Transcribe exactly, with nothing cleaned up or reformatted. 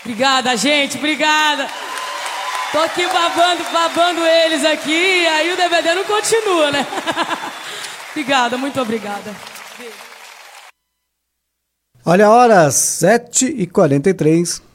Obrigada, gente, obrigada. Tô aqui babando, babando eles aqui, e aí o D V D não continua, né? Obrigada, muito obrigada. Olha a hora, sete e quarenta e três.